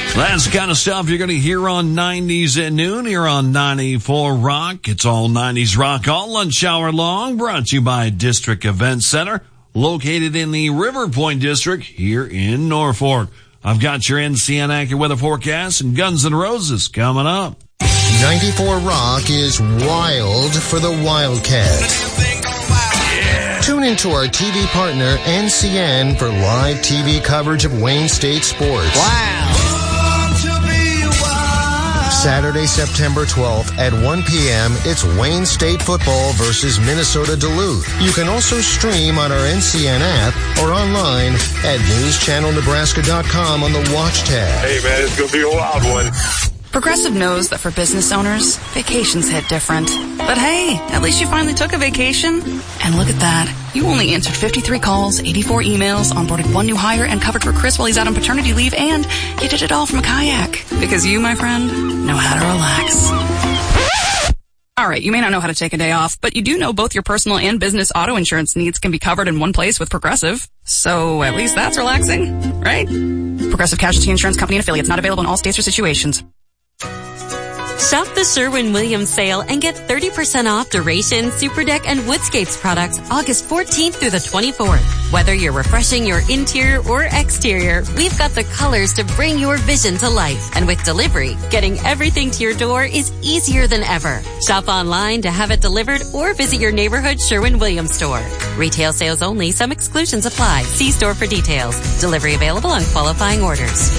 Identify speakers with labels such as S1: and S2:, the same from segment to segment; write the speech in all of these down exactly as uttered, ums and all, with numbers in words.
S1: That's the kind of stuff you're going to hear on nineties at noon here on ninety-four Rock. It's all nineties rock all lunch hour long, brought to you by District Event Center, located in the River Point District here in Norfolk. I've got your N C N accurate weather forecast and Guns N' Roses coming up.
S2: ninety-four Rock is wild for the Wildcats. Yeah. Tune into our T V partner, N C N, for live T V coverage of Wayne State sports.
S3: Wow.
S2: Saturday, September twelfth at one p.m., it's Wayne State football versus Minnesota Duluth. You can also stream on our N C N app or online at news channel nebraska dot com on the Watch tab.
S4: Hey, man, it's going to be a wild one.
S5: Progressive knows that for business owners, vacations hit different. But hey, at least you finally took a vacation. And look at that. You only answered fifty-three calls, eighty-four emails, onboarded one new hire, and covered for Chris while he's out on paternity leave, and you did it all from a kayak. Because you, my friend, know how to relax. Alright, you may not know how to take a day off, but you do know both your personal and business auto insurance needs can be covered in one place with Progressive. So at least that's relaxing, right? Progressive Casualty Insurance Company and affiliates, not available in all states or situations.
S6: Shop the Sherwin-Williams sale and get thirty percent off Duration, Superdeck, and Woodscapes products August fourteenth through the twenty-fourth. Whether you're refreshing your interior or exterior, we've got the colors to bring your vision to life. And with delivery, getting everything to your door is easier than ever. Shop online to have it delivered or visit your neighborhood Sherwin-Williams store. Retail sales only. Some exclusions apply. See store for details. Delivery available on qualifying orders.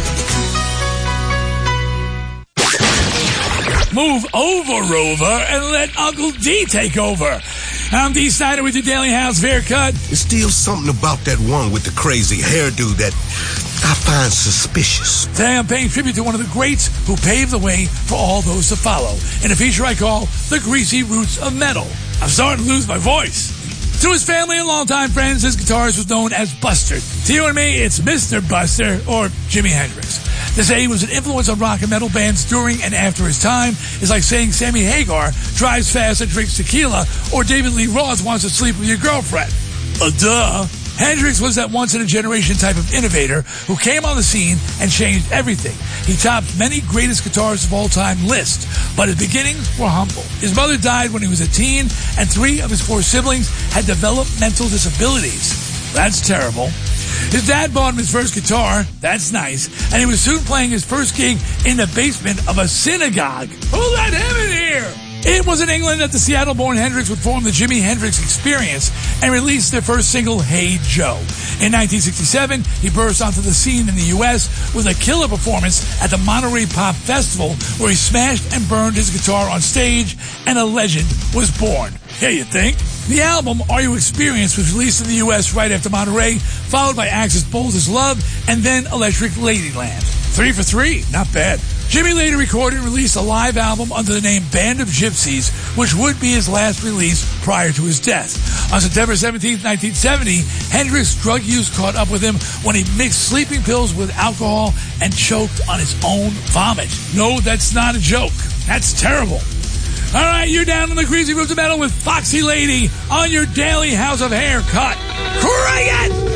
S7: Move over, Rover, and let Uncle D take over. I'm D. Snyder with your Daily House of Haircut.
S8: There's still something about that one with the crazy hairdo that I find suspicious.
S7: Today I'm paying tribute to one of the greats who paved the way for all those to follow in a feature I call The Greasy Roots of Metal. I'm starting to lose my voice. To his family and longtime friends, his guitarist was known as Buster. To you and me, it's Mister Buster, or Jimi Hendrix. To say he was an influence on rock and metal bands during and after his time is like saying Sammy Hagar drives fast and drinks tequila, or David Lee Roth wants to sleep with your girlfriend. Uh, duh. Hendrix was that once-in-a-generation type of innovator who came on the scene and changed everything. He topped many greatest guitarists of all time lists, but his beginnings were humble. His mother died when he was a teen, and three of his four siblings had developmental disabilities. That's terrible. His dad bought him his first guitar. That's nice. And he was soon playing his first gig in the basement of a synagogue. Who let him in here? It was in England that the Seattle-born Hendrix would form the Jimi Hendrix Experience and release their first single, Hey Joe. In nineteen sixty-seven, he burst onto the scene in the U S with a killer performance at the Monterey Pop Festival, where he smashed and burned his guitar on stage, and a legend was born. Yeah, you think? The album, Are You Experienced, was released in the U S right after Monterey, followed by Axis Bold as Love, and then Electric Ladyland. Three for three, not bad. Jimmy later recorded and released a live album under the name Band of Gypsies, which would be his last release prior to his death. On September seventeenth, nineteen seventy, Hendrix's drug use caught up with him when he mixed sleeping pills with alcohol and choked on his own vomit. No, that's not a joke. That's terrible. All right, you're down on the Greasy Roots of Metal with Foxy Lady on your Daily House of Haircut. Crank it!